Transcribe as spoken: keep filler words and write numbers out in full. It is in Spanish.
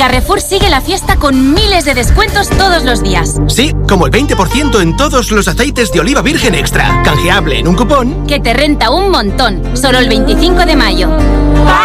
Carrefour sigue la fiesta con miles de descuentos todos los días. Sí, como el veinte por ciento en todos los aceites de oliva virgen extra. Canjeable en un cupón que te renta un montón. Solo el veinticinco de mayo.